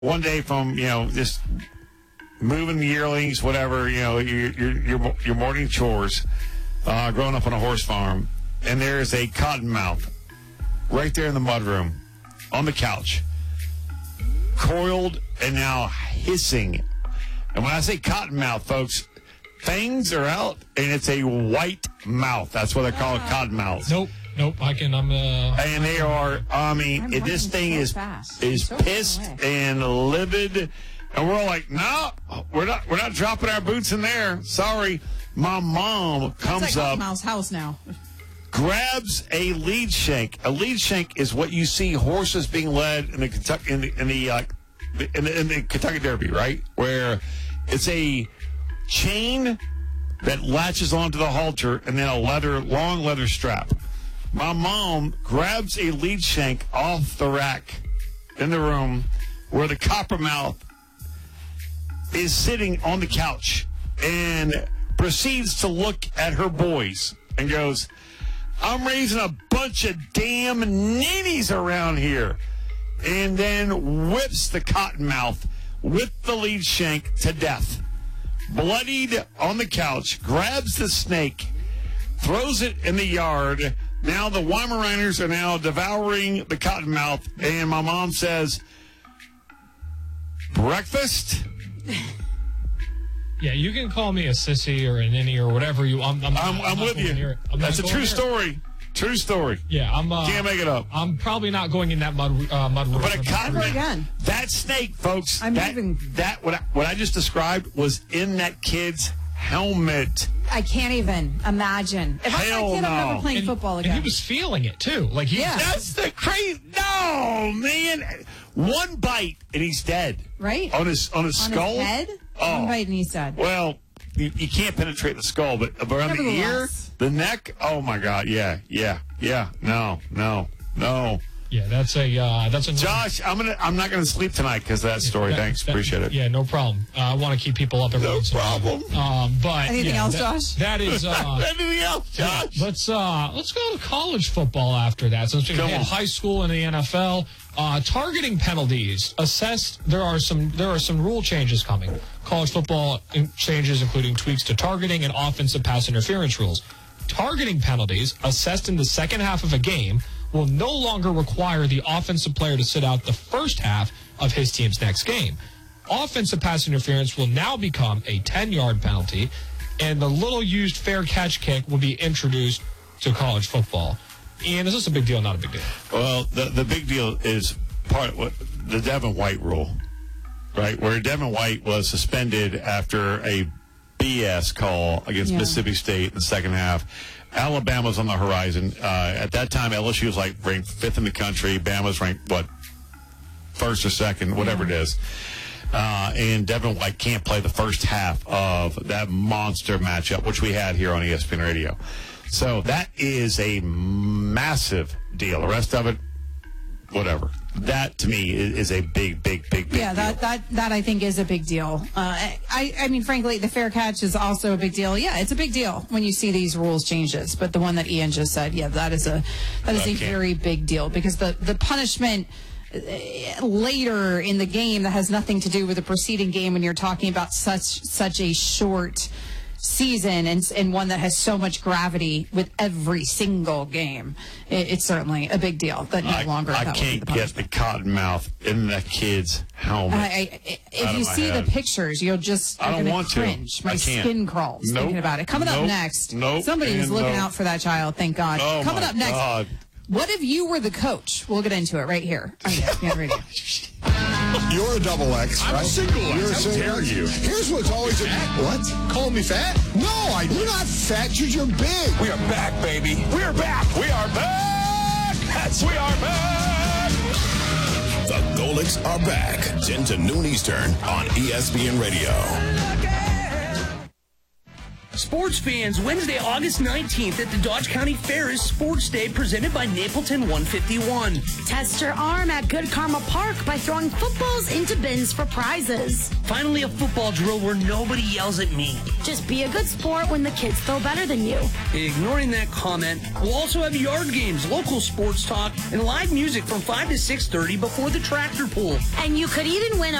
one day from, just moving the yearlings, whatever, your morning chores, growing up on a horse farm, and there's a cottonmouth right there in the mudroom on the couch, coiled and now hissing. And when I say cottonmouth, folks, fangs are out, and it's a white mouth. That's what they call it, cottonmouth. Nope. And they are, this thing is pissed and livid. And we're all like, no, we're not dropping our boots in there. Sorry. My mom comes up. Mouse house now. Grabs a lead shank. A lead shank is what you see horses being led in the Kentucky Derby, right? Where it's a chain that latches onto the halter and then a long leather strap. My mom grabs a lead shank off the rack in the room where the coppermouth is sitting on the couch and proceeds to look at her boys and goes, I'm raising a bunch of damn ninnies around here. And then whips the cottonmouth with the lead shank to death. Bloodied on the couch, grabs the snake, throws it in the yard. Now the Weimaraners are now devouring the cottonmouth, and my mom says, breakfast? Yeah, you can call me a sissy or a ninny or whatever you. I'm with you. That's a true story. True story. Yeah, can't make it up. I'm probably not going in that mud room. But a cottonmouth again. That snake, folks. What I just described was in that kid's helmet. I can't even imagine. If I'm that kid, I'm never playing football again. And he was feeling it too. That's the crazy. No, man. One bite and he's dead. Right? On his skull. His head? Oh. One bite and he's dead. Well, you can't penetrate the skull, but around the ear, the neck. Oh my God! Yeah. No. Yeah, that's a. Josh, I'm not gonna sleep tonight because of that story. Thanks, appreciate it. Yeah, no problem. I want to keep people up. No problem. But anything else, Josh? That is. Anything else, Josh? Let's go to college football after that. Since we had high school and the NFL, targeting penalties assessed. There are some rule changes coming. College football changes, including tweaks to targeting and offensive pass interference rules. Targeting penalties assessed in the second half of a game will no longer require the offensive player to sit out the first half of his team's next game. Offensive pass interference will now become a 10-yard penalty, and the little used fair catch kick will be introduced to college football. And is this a big deal or not a big deal? Well, the big deal is part of the Devin White rule, right? Where Devin White was suspended after a BS call against Mississippi State in the second half. Alabama's on the horizon. At that time, LSU was ranked 5th in the country. Bama's ranked, first or second, whatever it is. And Devin White can't play the first half of that monster matchup, which we had here on ESPN Radio. So that is a massive deal. The rest of it, whatever. That, to me, is a big deal. Yeah, that I think is a big deal. I mean, frankly, the fair catch is also a big deal. Yeah, it's a big deal when you see these rules changes. But the one that Ian just said, that is a very big deal because the punishment later in the game that has nothing to do with the preceding game when you're talking about such a short season and one that has so much gravity with every single game. It's certainly a big deal that no longer. I can't get the cottonmouth in that kid's helmet. If you see the pictures, you'll just I don't want cringe. to. My skin crawls thinking about it. Coming up next, somebody is looking out for that child. Thank God. Oh, Coming up next. God. What if you were the coach? We'll get into it right here on ESPN Radio. You're a double X, right? I'm a single X. How dare you? Here's what's always what? Call me fat? No, you're not fat. You're big. We are back, baby. We are back. We are back. We are back. The Golics are back. 10 to noon Eastern on ESPN Radio. Sports fans, Wednesday, August 19th at the Dodge County Fair is Sports Day presented by Napleton 151. Test your arm at Good Karma Park by throwing footballs into bins for prizes. Finally, a football drill where nobody yells at me. Just be a good sport when the kids throw better than you. Ignoring that comment, we'll also have yard games, local sports talk, and live music from 5 to 6:30 before the tractor pull. And you could even win a